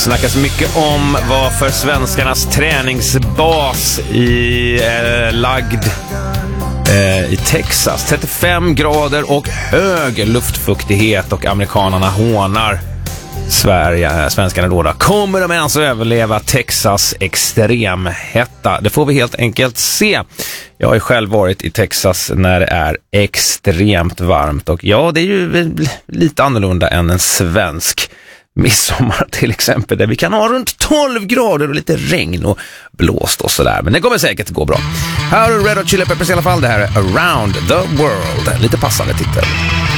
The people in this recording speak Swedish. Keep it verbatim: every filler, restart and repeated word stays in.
snackas mycket om vad för svenskarnas träningsbas i eh, lagd eh, i Texas. trettiofem grader och hög luftfuktighet, och amerikanerna hånar Sverige, svenskarna då, då. Kommer de ens att överleva Texas extremhetta? Det får vi helt enkelt se. Jag har ju själv varit i Texas när det är extremt varmt, och ja, det är ju lite annorlunda än en svensk midsommar till exempel, där vi kan ha runt tolv grader och lite regn och blåst och sådär. Men det kommer säkert gå bra. Här har du Red Hot Chili Peppers i alla fall. Det här är Around the World. Lite passande titel.